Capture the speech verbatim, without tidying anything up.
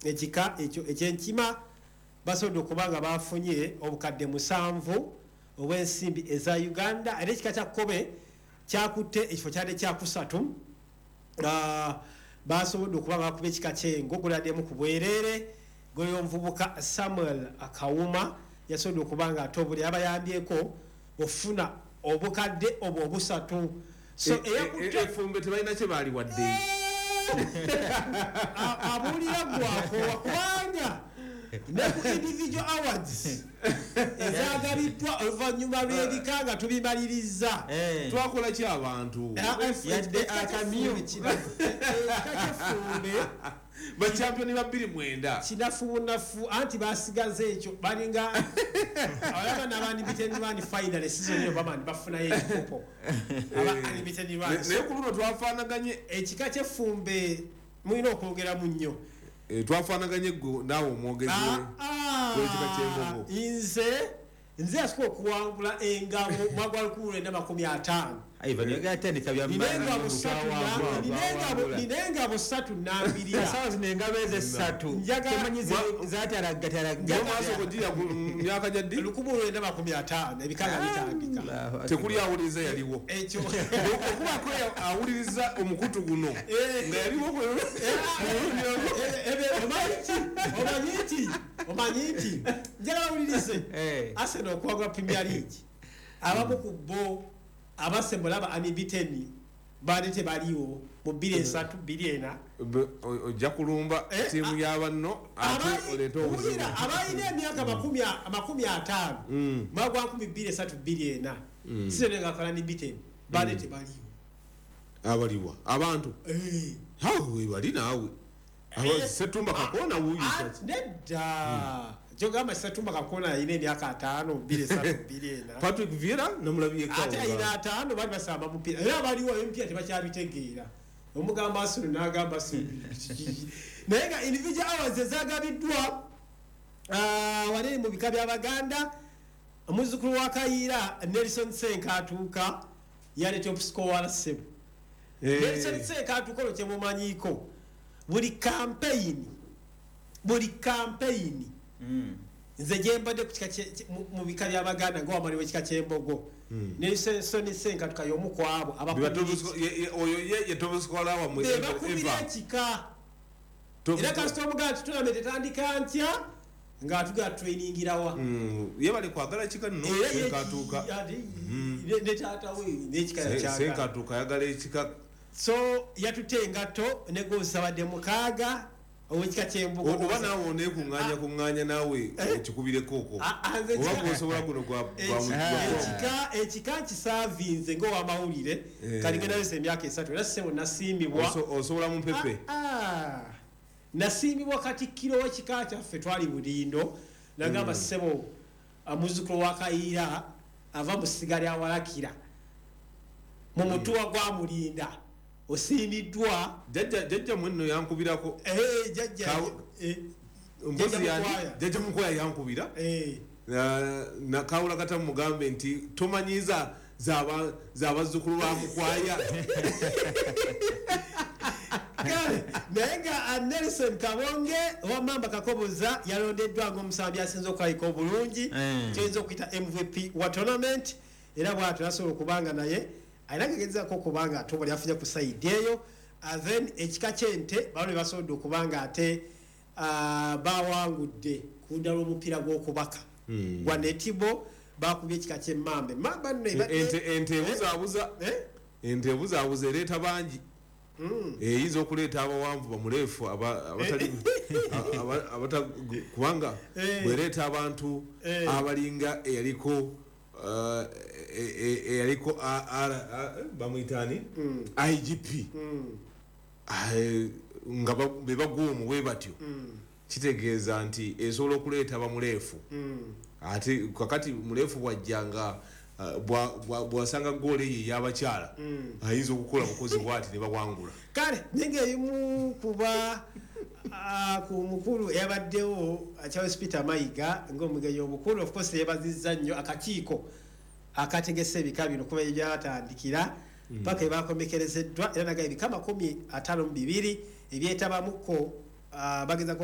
ekika ekyo ekyenkima basobodde okubanga bafunye obukadde musanvu obw'ensimbi eza Uganda era ekika kya Kkobe kyakutte ekifo kyadde kyakusatu uh, basobodde okubanga bakuba ekika ky'engo guladdemu ku bwereere gweyo omuvubuka Samuel Akawuma yasobodde okubanga ate obuli abayambyeko ofuna obukadde obwo obusatu so eyakutte efumbe tebalina kye baali wadde abulira gwako wakubanga ne ku individual awards ezagaliddwa oluvannyuma lw'ebika nga tubimaliriza twakola ki abantu yadde akamyu kakefumbe bachampioni ba bbiri mwenda kinafubunafu anti basigaze ekyo balinga abana n'abandi biteni bani final season yo bamani bafunayo ekikopo abani biteni bani naye ku luno twafaanaganye ekika ky'effumbe mulina okwogera mu nnyo twafaanaganye gwe naawe omwogezi w'ekika ky'embogo nze nze yasooka okuwangula engabo mwaka wa lukumi lwenda makumi ataano ninengabo ssatu nambirira myaka gyaddi lukumi lwenda makumi ataano ebikanga bitandika tekuli awuliriza yaliwo ekyo okubako awuliriza omukutu guno nga yaliwo omanyi nti omanyi nti njagala awulirize Arsenal okwagula Premier League abamu ku bo abasembola ba anibiteni bali tebaliwo mu bbiri esatu bbiri ena ojja kulumba tiimu y'abanno ate oleeta obuzibu abalina emyaka makumi ataano mwaka wa nkumi bbiri esatu bbiri ena sizoni nga kola anibiteni bali tebaliwo abaliwa abantu awe bali naawe Setumba Kakona wuyu nedda jogamba Setumba Kakona yine emyaka ataano bbiri esatu bbiri ena Patrick Vieira namulabye kawo ate ayina ataano bali basamba mupira era baliwo empya tebakyabitegeera omugamba Asulu n'agamba Asulu naye nga individual awards ezagabiddwa wanene mu bika by'Abaganda omuzzukulu wa Kayiira Nelson Senkatuuka yali top scorer seven Nelson Senkatuuka olwo kyemumanyiko buli campaign buli campaign nze gyembadde ku kika mu bika by'Abaganda ng'owamaliwo ekika ky'embogo Nelson Senkatuuka y'omu ku abo oyo ye tobuskola wa mwezi bakubira ekika era kasita omuganda tournament etandika ntya ng'atuga trainingirawa ye bali kwagala kika nno Senkatuuka ne taata we n'ekika yakyagala Senkatuuka ayagala ekika so yatutte engato ne gosabadde mukaaga owekika ky'embogo oba naawe oneekuŋŋaanya kuŋŋaanya naawe ekikubireko okwo oba gwosobola guno ekika ekika nkisaavinze ng'owamawulire kalingenayose emyaka esatu era ssebo nasiimibwa osobola mu mpepe nasiimibwa katikkiro w'ekika kyaffe twali bulindo nagamba ssebo muzzukulu wa Kayiira ava mu ssiga lya Walakira mu mutuwa gwa Mulinda osiimiddwa jajja mwenno yankubirako mpozi yani jajja mukoya yankubira nakawula kata mugambe nti tomanyiza z'abazzukulu ba Mukwaya naye nga Nelson Kabonge owa Mamba Kakoboza yalondeddwa ng'omusambi asinze okukaliko obulungi kyoyinza okuyita M V P wa tournament era bw'atyo nasobola okubanga naye ayina gegezaako okubanga ate obali afunye ku sayidi eyo then ekika ky'ente bano ne basobodde okubanga ate bawangudde ku ludda lw'omupiira gw'okubaka gwa netibo bakubye ekika ky'emmamba emmamba nno ente ebuzaabuza ente ebuzaabuza ereeta bangi eyinza okuleeta abawanvu bamuleefu kubanga bwereeta abantu abalinga eyaliko eyaliko bamuyitani I G P nga bebagwomu bwe batyo kitegeeza nti esobola okuleeta bamuleefu ate kakati muleefu bwajjanga bwasanga goole ye y'abakyala ayinza okukola bukozi bwati ne bawangula kale nenge ebimu kuba ku mukulu eyabaddewo Charles Peter Mayiga ng'omugenyi omukulu of course yebazizza nnyo akakiiko akategese ebika bino kuba ebyatandikira paka ebakomekerezeddwa era naga ebika makumi ataano mu bibiri ebyetabamuko bageza